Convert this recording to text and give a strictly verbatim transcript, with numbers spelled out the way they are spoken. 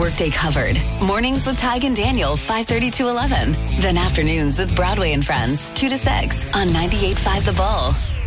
workday covered. Mornings with Tig and Daniel, five thirty to eleven. Then afternoons with Broadway and Friends, two to six on ninety-eight point five The Bull.